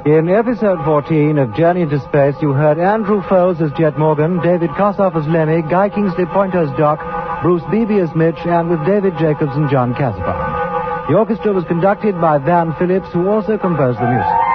In episode 14 of Journey into Space, you heard Andrew Foles as Jet Morgan, David Kossoff as Lemmy, Guy Kingsley Pointer as Doc, Bruce Beebe as Mitch, and with David Jacobs and John Casabon. The orchestra was conducted by Van Phillips, who also composed the music.